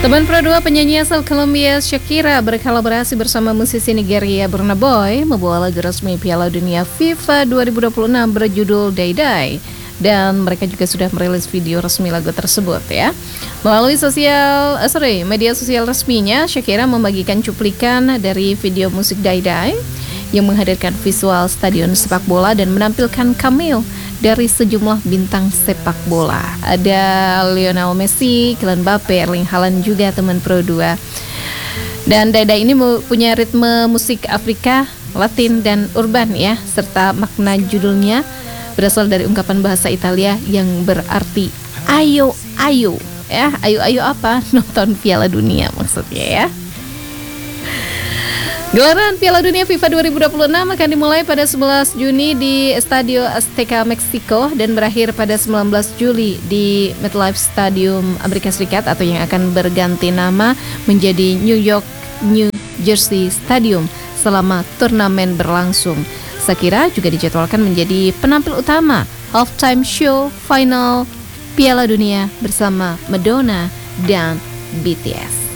Teman Pro 2 penyanyi asal Colombia Shakira berkolaborasi bersama musisi Nigeria Burna Boy membawa lagu resmi Piala Dunia FIFA 2026 berjudul Day Day. Dan mereka juga sudah merilis video resmi lagu tersebut ya. Melalui media sosial resminya, Shakira membagikan cuplikan dari video musik Day Day yang menghadirkan visual stadion sepak bola dan menampilkan cameo dari sejumlah bintang sepak bola. Ada Lionel Messi, Kylian Mbappe, Erling Haaland juga teman Pro 2. Dan Day Day ini punya ritme musik Afrika, Latin dan urban ya, serta makna judulnya berasal dari ungkapan bahasa Italia yang berarti ayo ayo ya. Ayo ayo apa? Nonton Piala Dunia maksudnya ya. Gelaran Piala Dunia FIFA 2026 akan dimulai pada 11 Juni di Estadio Azteca, Meksiko dan berakhir pada 19 Juli di MetLife Stadium Amerika Serikat atau yang akan berganti nama menjadi New Jersey Stadium selama turnamen berlangsung. Shakira juga dijadwalkan menjadi penampil utama halftime show final Piala Dunia bersama Madonna dan BTS.